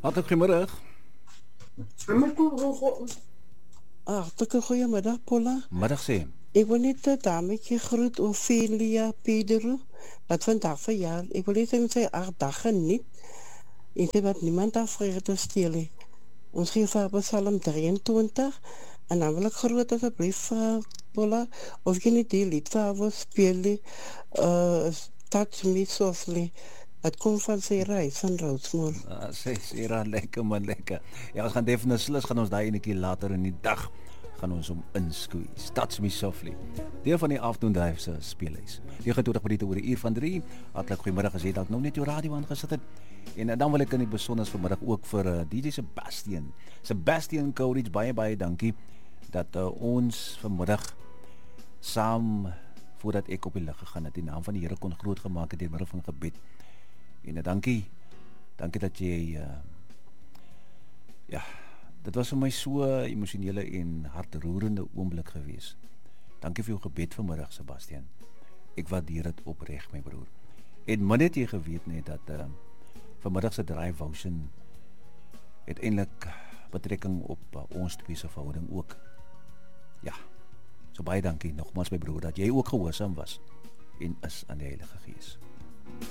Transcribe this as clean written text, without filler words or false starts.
Hartelijk goeiemiddag. Hartelijke goeiemiddag, Paula. Middag sê. Ik wil net een dametje groet, Ophelia Pedro. Dat vandaag verjaardag. Ik wil net zeggen, 8 dagen niet. Ik heb wat niemand afgegeven te stelen. Ons geeft haar Psalm 23. En dan wil ik groet alsjeblieft, Paula. Of je niet die lied van haar wil spelen. Touch Me Softly. Het komt van Sarah van Roosmond. Sarah, lekker man, lekker. Ja, ons gaan definitief gaan ons daai enetjie later in die dag gaan ons hom insqueeze. Touch Me Softly. Deel van die afdoendryf se speellys. 29 minute oor die uur van 3. Hartlik goeiemiddag as jy dalk nou net jou radio aangesit het. En dan wil ek in die besonders vanmiddag ook vir DJ Sebastian. Sebastian Courage, baie dankie dat ons vanmiddag saam voordat ek op die lig gegaan het, die naam van die Here kon groot gemaak het deur middel van gebed. En dankie dat jy dit was vir my so emosionele en hartroerende oomblik gewees. Dankie vir jou gebed vanmiddag, Sebastian. Ek waardeer dit opreg, my broer. En min het jy geweet net dat vanmiddag se Drive Ocean het eintlik betrekking op ons twee se verhouding ook. Ja. So baie dankie nogmaals, my broer, dat jy ook gehoorsaam was en is aan die Heilige Gees.